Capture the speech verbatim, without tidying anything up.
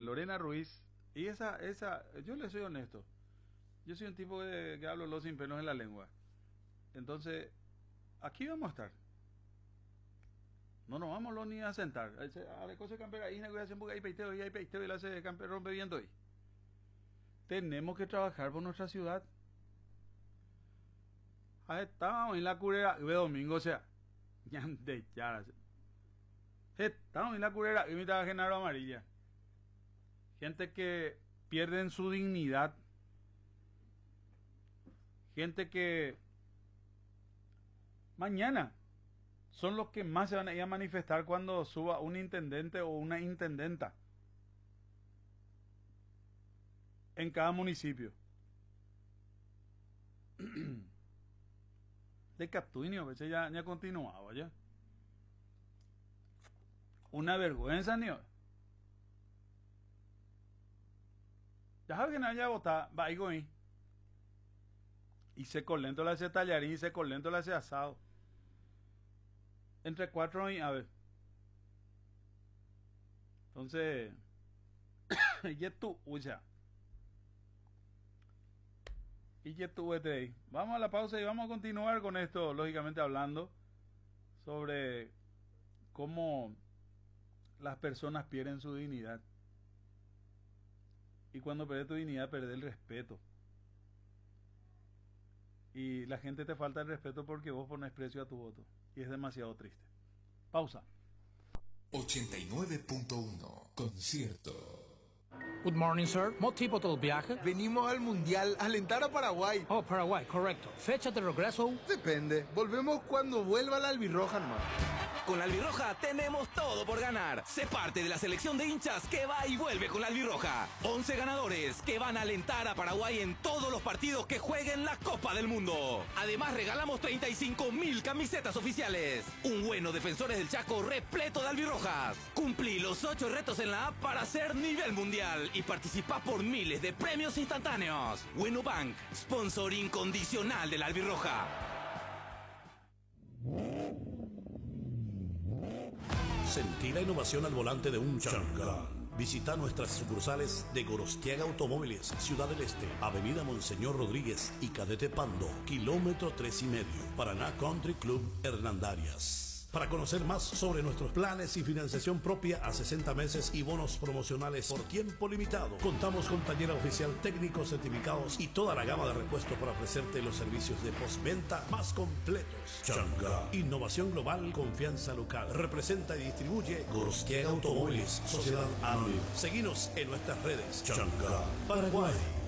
Lorena Ruiz. Y esa, esa, yo le soy honesto. Yo soy un tipo que, que hablo los sin pelos en la lengua. Entonces, aquí vamos a estar. No nos vamos ni a sentar. A la cosa de camper ahí, porque hay peiteo y hay peiteo y la hace camper rompe viento ahí. Tenemos que trabajar por nuestra ciudad. Ahí estábamos en la curera de domingo, o sea, ya de ya. Estamos en la curera y me estaba Genaro Amarilla. Gente que pierden su dignidad. Gente que mañana son los que más se van a ir a manifestar cuando suba un intendente o una intendenta en cada municipio. De Catuinio, a veces ya, ya continuaba, ya. Una vergüenza, ni. Ya sabes que nadie vota, va ahí. Y se colento le hace tallarín, y se colento le hace asado. Entre cuatro y a ver. Entonces, y tú, o sea. Y ya tú, este, vamos a la pausa y vamos a continuar con esto, lógicamente hablando sobre cómo las personas pierden su dignidad. Y cuando pierdes tu dignidad, pierdes el respeto. Y la gente te falta el respeto porque vos pones precio a tu voto. Y es demasiado triste. Pausa. ochenta y nueve punto uno Concierto. Good morning, sir. ¿Motivo del viaje? Venimos al Mundial a alentar a Paraguay. Oh, Paraguay, correcto. ¿Fecha de regreso? Depende. Volvemos cuando vuelva la albirroja, nomás. Con la albirroja tenemos todo por ganar. Sé parte de la selección de hinchas que va y vuelve con la albirroja. once ganadores que van a alentar a Paraguay en todos los partidos que jueguen la Copa del Mundo. Además regalamos treinta y cinco mil camisetas oficiales. Un bueno Defensores del Chaco repleto de albirrojas. Cumplí los ocho retos en la app para ser nivel mundial y participá por miles de premios instantáneos. Bueno Bank, sponsor incondicional de la albirroja. Sentí la innovación al volante de un Chang'an. Visita nuestras sucursales de Gorostiaga Automóviles, Ciudad del Este, Avenida Monseñor Rodríguez y Cadete Pando, kilómetro tres y medio, Paraná Country Club Hernandarias. Para conocer más sobre nuestros planes y financiación propia a sesenta meses y bonos promocionales por tiempo limitado, contamos con taller oficial, técnicos certificados y toda la gama de repuestos para ofrecerte los servicios de postventa más completos. Chang'an. Innovación global, confianza local. Representa y distribuye Gorostiaga Automóviles, Sociedad Anónima. Seguinos en nuestras redes. Chang'an, Paraguay.